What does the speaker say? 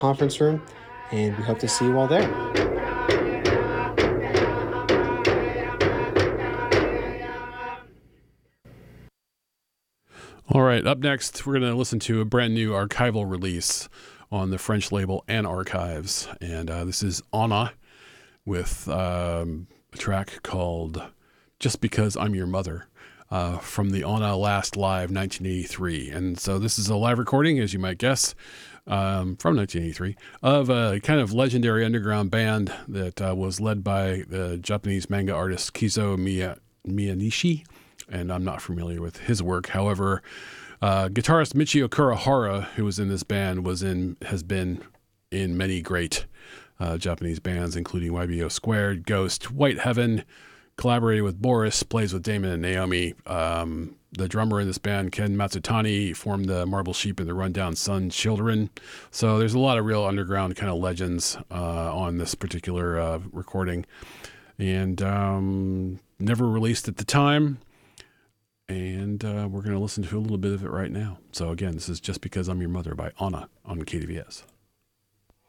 conference room, and we hope to see you all there. All right, up next, we're going to listen to a brand new archival release on the French label And Archives. And this is Anna with a track called Just Because I'm Your Mother from the Anna Last Live 1983. And so this is a live recording, as you might guess, from 1983 of a kind of legendary underground band that was led by the Japanese manga artist Kizo Miyanishi. And I'm not familiar with his work. However, guitarist Michio Kurihara, who was in this band, has been in many great Japanese bands, including YBO Squared, Ghost, White Heaven, collaborated with Boris, plays with Damon and Naomi. The drummer in this band, Ken Matsutani, formed the Marble Sheep and the Rundown Sun Children. So there's a lot of real underground kind of legends on this particular recording. And never released at the time. And we're going to listen to a little bit of it right now. So again, this is Just Because I'm Your Mother by Anna on KDVS.